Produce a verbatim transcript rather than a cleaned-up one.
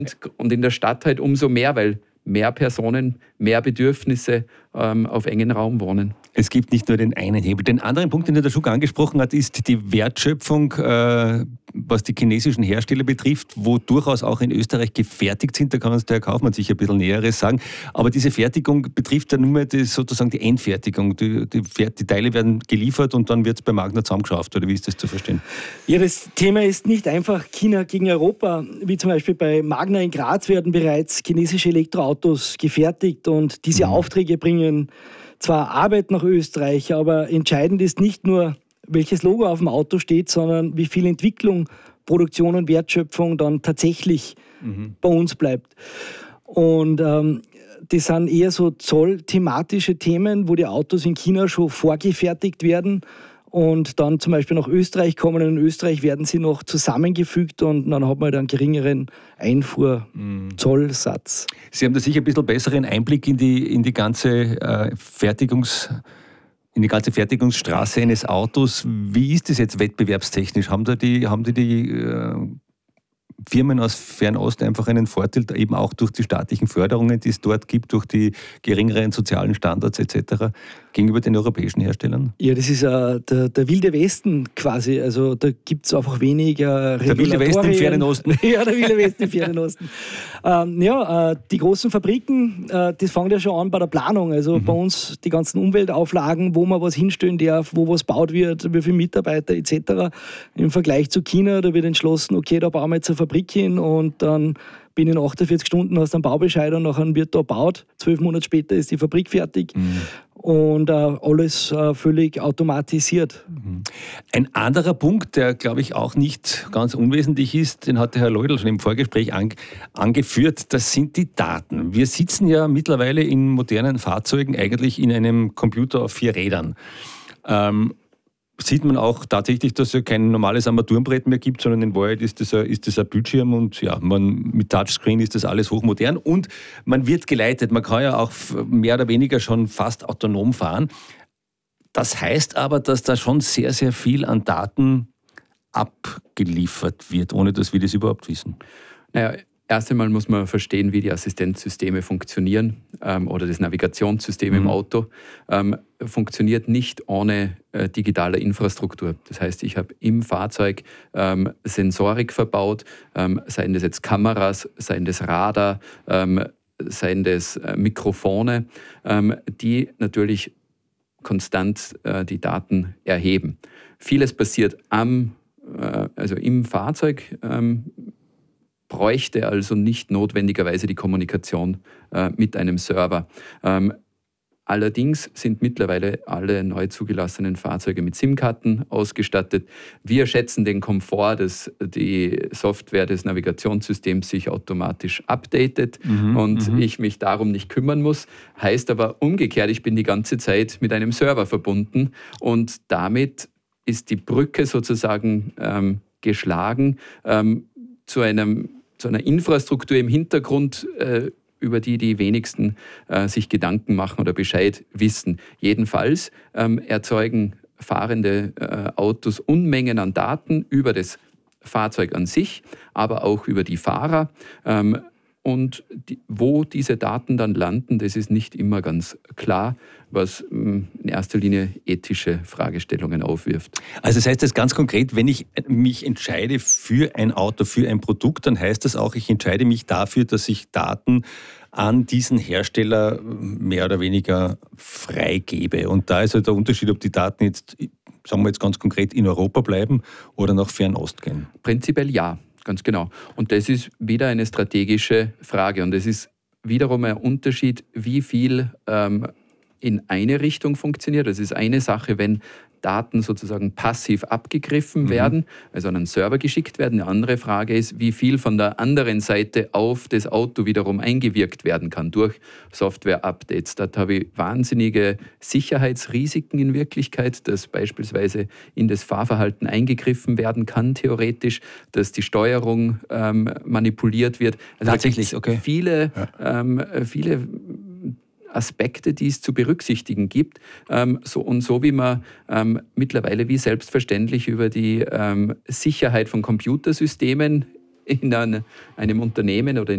Und in der Stadt halt umso mehr, weil mehr Personen, mehr Bedürfnisse ähm, auf engen Raum wohnen. Es gibt nicht nur den einen Hebel. Den anderen Punkt, den der Schug angesprochen hat, ist die Wertschöpfung, äh, was die chinesischen Hersteller betrifft, wo durchaus auch in Österreich gefertigt sind. Da kann uns der Herr Kaufmann sicher ein bisschen Näheres sagen. Aber diese Fertigung betrifft ja nur mehr die, sozusagen die Endfertigung. Die, die, die Teile werden geliefert und dann wird es bei Magna zusammengeschraubt. Oder wie ist das zu verstehen? Ja, das Thema ist nicht einfach China gegen Europa. Wie zum Beispiel bei Magna in Graz werden bereits chinesische Elektroautos gefertigt und diese mhm. Aufträge bringen zwar Arbeit nach Österreich, aber entscheidend ist nicht nur, welches Logo auf dem Auto steht, sondern wie viel Entwicklung, Produktion und Wertschöpfung dann tatsächlich mhm. bei uns bleibt. Und ähm, das sind eher so zollthematische Themen, wo die Autos in China schon vorgefertigt werden und dann zum Beispiel nach Österreich kommen. Und in Österreich werden sie noch zusammengefügt und dann hat man einen geringeren Einfuhrzollsatz. Sie haben da sicher ein bisschen besseren Einblick in die, in die ganze äh, Fertigungs, in die ganze Fertigungsstraße eines Autos. Wie ist das jetzt wettbewerbstechnisch? Haben da die, haben die, die äh, Firmen aus Fernost einfach einen Vorteil, eben auch durch die staatlichen Förderungen, die es dort gibt, durch die geringeren sozialen Standards et cetera, gegenüber den europäischen Herstellern? Ja, das ist äh, der, der wilde Westen quasi. Also da gibt es einfach weniger Regulatorien. Der wilde Westen im Fernosten. Ja, der wilde Westen im Fernosten. ähm, ja, äh, die großen Fabriken, äh, das fängt ja schon an bei der Planung. Also mhm. bei uns die ganzen Umweltauflagen, wo man was hinstellen darf, wo was baut wird, wie viele Mitarbeiter et cetera. Im Vergleich zu China, da wird entschlossen, okay, da bauen wir jetzt eine Fabrik hin und dann binnen achtundvierzig Stunden hast du einen Baubescheid und nachher wird da gebaut. Zwölf Monate später ist die Fabrik fertig. Mhm. Und äh, alles äh, völlig automatisiert. Ein anderer Punkt, der, glaube ich, auch nicht ganz unwesentlich ist, den hat der Herr Leudl schon im Vorgespräch an, angeführt, das sind die Daten. Wir sitzen ja mittlerweile in modernen Fahrzeugen eigentlich in einem Computer auf vier Rädern. Ähm, sieht man auch tatsächlich, dass es ja kein normales Armaturenbrett mehr gibt, sondern in Wahrheit ist das ein, ist das ein Bildschirm und ja, man, mit Touchscreen ist das alles hochmodern und man wird geleitet. Man kann ja auch mehr oder weniger schon fast autonom fahren. Das heißt aber, dass da schon sehr, sehr viel an Daten abgeliefert wird, ohne dass wir das überhaupt wissen. Naja, erst einmal muss man verstehen, wie die Assistenzsysteme funktionieren ähm, oder das Navigationssystem mhm. im Auto ähm, funktioniert nicht ohne äh, digitale Infrastruktur. Das heißt, ich habe im Fahrzeug ähm, Sensorik verbaut, ähm, seien das jetzt Kameras, seien das Radar, ähm, seien das äh, Mikrofone, ähm, die natürlich konstant äh, die Daten erheben. Vieles passiert am, äh, also im Fahrzeug, ähm, bräuchte also nicht notwendigerweise die Kommunikation äh, mit einem Server. Ähm, allerdings sind mittlerweile alle neu zugelassenen Fahrzeuge mit SIM-Karten ausgestattet. Wir schätzen den Komfort, dass die Software des Navigationssystems sich automatisch updatet mhm, und mhm. ich mich darum nicht kümmern muss. Heißt aber umgekehrt, ich bin die ganze Zeit mit einem Server verbunden und damit ist die Brücke sozusagen ähm, geschlagen ähm, zu einem zu einer Infrastruktur im Hintergrund, äh, über die die wenigsten äh, sich Gedanken machen oder Bescheid wissen. Jedenfalls ähm, erzeugen fahrende äh, Autos Unmengen an Daten über das Fahrzeug an sich, aber auch über die Fahrer. Ähm, und die, wo diese Daten dann landen, das ist nicht immer ganz klar, was in erster Linie ethische Fragestellungen aufwirft. Also das heißt das ganz konkret, wenn ich mich entscheide für ein Auto, für ein Produkt, dann heißt das auch, ich entscheide mich dafür, dass ich Daten an diesen Hersteller mehr oder weniger freigebe. Und da ist halt der Unterschied, ob die Daten jetzt, sagen wir jetzt ganz konkret, in Europa bleiben oder nach Fernost gehen. Prinzipiell ja. Ganz genau. Und das ist wieder eine strategische Frage. Und es ist wiederum ein Unterschied, wie viel ähm, in eine Richtung funktioniert. Das ist eine Sache, wenn Daten sozusagen passiv abgegriffen mhm. werden, also an einen Server geschickt werden. Eine andere Frage ist, wie viel von der anderen Seite auf das Auto wiederum eingewirkt werden kann durch Software-Updates. Dort habe ich wahnsinnige Sicherheitsrisiken in Wirklichkeit, dass beispielsweise in das Fahrverhalten eingegriffen werden kann, theoretisch, dass die Steuerung ähm, manipuliert wird. Also tatsächlich, okay. Viele, ja. ähm, viele Aspekte, die es zu berücksichtigen gibt. Ähm, so, und so wie man ähm, mittlerweile wie selbstverständlich über die ähm, Sicherheit von Computersystemen in eine, einem Unternehmen oder in